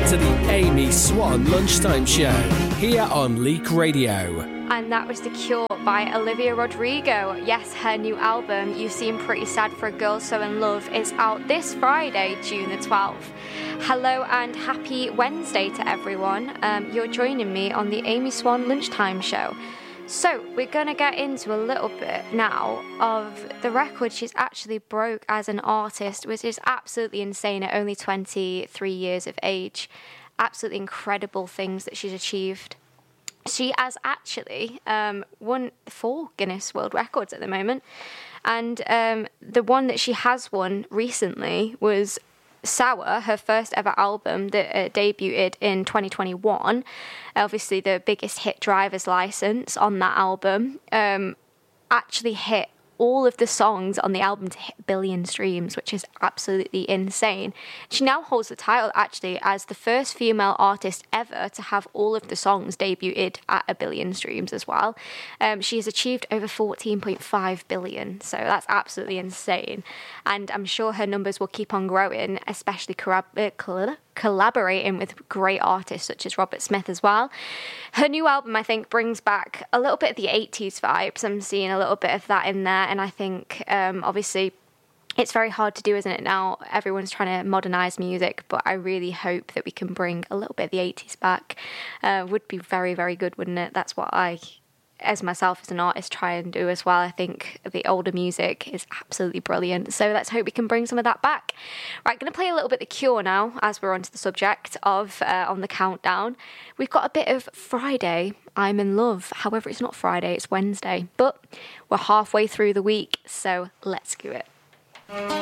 to the Amy Swan Lunchtime Show here on Leak Radio. And that was The Cure by Olivia Rodrigo. Yes, her new album, You Seem Pretty Sad for a Girl So in Love, is out this Friday, June the 12th. Hello and happy Wednesday to everyone. You're joining me on the Amy Swan Lunchtime Show. So, we're going to get into a little bit now of the record she's actually broke as an artist, which is absolutely insane at only 23 years of age. Absolutely incredible things that she's achieved. She has actually won 4 Guinness World Records at the moment. And the one that she has won recently was Sour, her first ever album that debuted in 2021. Obviously, the biggest hit, Driver's License, on that album actually hit all of the songs on the album to hit 1 billion streams, which is absolutely insane. She now holds the title, actually, as the first female artist ever to have all of the songs debuted at 1 billion streams as well. She has achieved over 14.5 billion, so that's absolutely insane. And I'm sure her numbers will keep on growing, especially collaborating with great artists such as Robert Smith as well. Her new album, I think, brings back a little bit of the 80s vibes. I'm seeing a little bit of that in there, and I think obviously it's very hard to do, isn't it, now? Everyone's trying to modernise music, but I really hope that we can bring a little bit of the 80s back. Would be very, very good, wouldn't it? That's what I, as myself as an artist, try and do as well. I think the older music is absolutely brilliant, so let's hope we can bring some of that back. Right, going to play a little bit The Cure now, as we're onto the subject of On the Countdown. We've got a bit of Friday, I'm in Love. However, it's not Friday, it's Wednesday, but we're halfway through the week, so let's do it.